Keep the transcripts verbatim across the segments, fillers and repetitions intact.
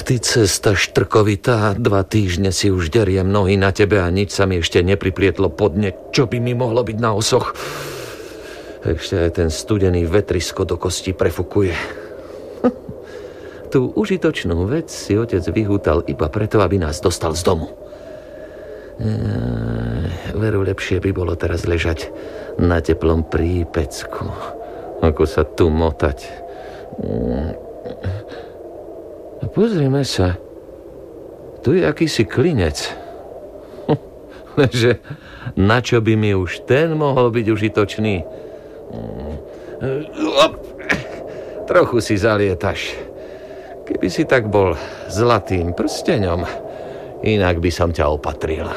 Ty cesta štrkovitá, dva týždne si už deriem nohy na tebe a nič sa mi ešte nepriplietlo pod ne, čo by mi mohlo byť na osoch. Ešte aj ten studený vetrisko do kosti prefukuje. Tú užitočnú vec si otec vyhútal iba preto, aby nás dostal z domu. Eee, veru, lepšie by bolo teraz ležať na teplom prípecku, ako sa tu motať. Eee, pozrime sa. Tu je akýsi klinec. Lenže na čo by mi už ten mohol byť užitočný? Eee, trochu si zalietaš. Keby si tak bol zlatým prsteňom, inak by som ťa opatril.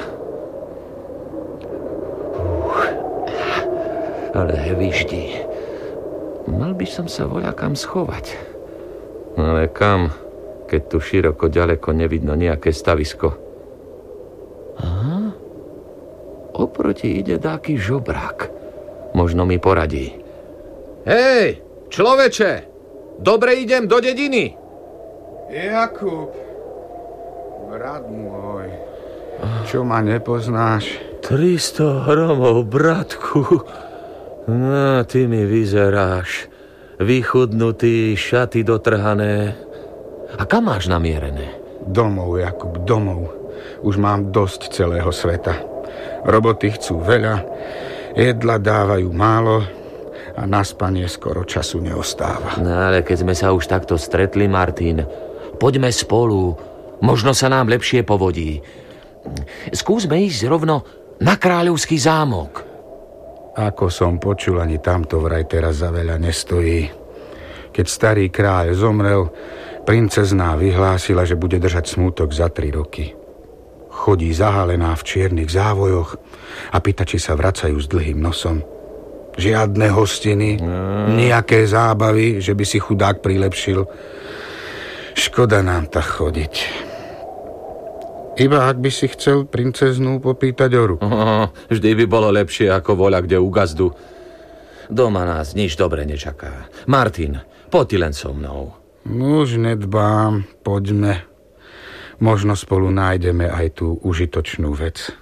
Uh, ale hviždi. Mal by som sa voľakam schovať. Ale kam, keď tu široko ďaleko nevidno nejaké stavisko? Aha. Oproti ide dáky žobrák. Možno mi poradí. Hej, človeče! Dobre idem do dediny! Jakub, brat môj, čo ma nepoznáš? tristo hromov, bratku. No, ty mi vyzeráš. Vychudnutý, šaty dotrhané. A kam máš namierené? Domov, Jakub, domov. Už mám dosť celého sveta. Roboty chcú veľa, jedla dávajú málo a na spanie skoro času neostáva. No, ale keď sme sa už takto stretli, Martin, poďme spolu. Možno sa nám lepšie povodí. Skúsme ísť rovno na Kráľovský zámok. Ako som počul, ani tamto vraj teraz za veľa nestojí. Keď starý kráľ zomrel, princezná vyhlásila, že bude držať smútok za tri roky. Chodí zahalená v čiernych závojoch a pýta, či sa vracajú s dlhým nosom. Žiadne hostiny, mm. nejaké zábavy, že by si chudák prilepšil. Škoda nám tak chodiť. Iba ak by si chcel princeznú popýtať o ruku. Oh, vždy by bolo lepšie ako voľa kde u gazdu. Doma nás nič dobre nečaká. Martin, poď len so mnou. Už nedbám, poďme. Možno spolu nájdeme aj tú užitočnú vec.